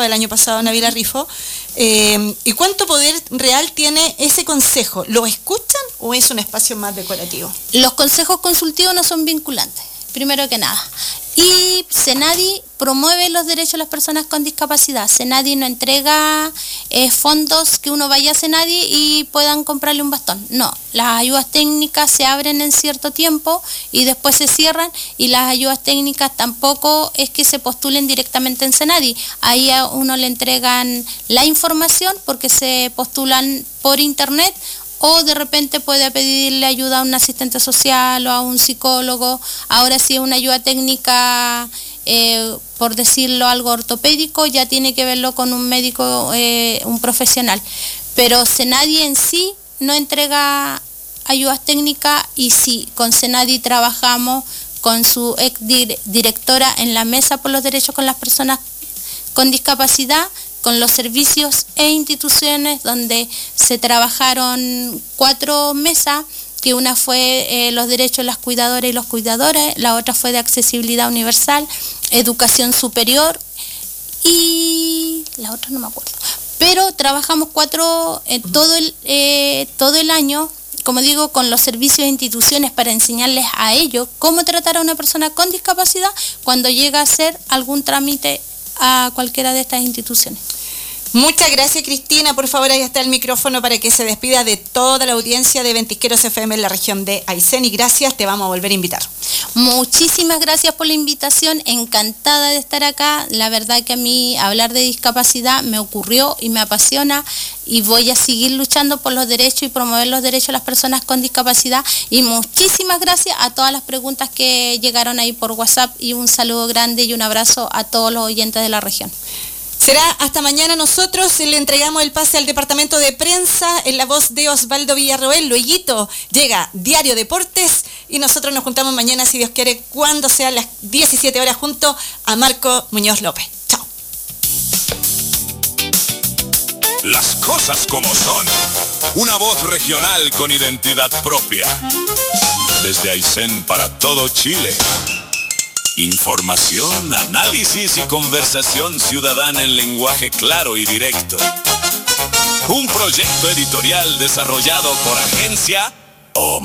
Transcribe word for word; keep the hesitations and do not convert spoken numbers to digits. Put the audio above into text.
estaba el año pasado Navila Rifo. Eh, ¿Y cuánto poder real tiene ese consejo? ¿Lo escuchan o es un espacio más decorativo? Los consejos consultivos no son vinculantes, primero que nada. Y Senadi promueve los derechos de las personas con discapacidad. Senadi no entrega eh, fondos que uno vaya a Senadi y puedan comprarle un bastón. No, las ayudas técnicas se abren en cierto tiempo y después se cierran, y las ayudas técnicas tampoco es que se postulen directamente en Senadi. Ahí a uno le entregan la información porque se postulan por internet, o de repente puede pedirle ayuda a un asistente social o a un psicólogo. Ahora sí, una ayuda técnica, eh, por decirlo algo ortopédico, ya tiene que verlo con un médico, eh, un profesional. Pero Senadi en sí no entrega ayudas técnicas, y sí, con Senadi trabajamos con su ex directora en la Mesa por los Derechos con las Personas con Discapacidad, con los servicios e instituciones donde se trabajaron cuatro mesas, que una fue eh, los derechos de las cuidadoras y los cuidadores, la otra fue de accesibilidad universal, educación superior, y la otra no me acuerdo. Pero trabajamos cuatro eh, todo, el, eh, todo el año, como digo, con los servicios e instituciones para enseñarles a ellos cómo tratar a una persona con discapacidad cuando llega a hacer algún trámite a cualquiera de estas instituciones. Muchas gracias, Cristina. Por favor, ahí está el micrófono para que se despida de toda la audiencia de Ventisqueros F M en la región de Aysén, y gracias, te vamos a volver a invitar. Muchísimas gracias por la invitación, encantada de estar acá. La verdad que a mí hablar de discapacidad me ocurrió y me apasiona, y voy a seguir luchando por los derechos y promover los derechos de las personas con discapacidad. Y muchísimas gracias a todas las preguntas que llegaron ahí por WhatsApp, y un saludo grande y un abrazo a todos los oyentes de la región. Será hasta mañana. Nosotros le entregamos el pase al departamento de prensa en la voz de Osvaldo Villarroel. Lueguito llega Diario Deportes, y nosotros nos juntamos mañana, si Dios quiere, cuando sean las diecisiete horas, junto a Marco Muñoz López. Chao. Las cosas como son. Una voz regional con identidad propia. Desde Aysén para todo Chile. Información, análisis y conversación ciudadana en lenguaje claro y directo. Un proyecto editorial desarrollado por Agencia O M A.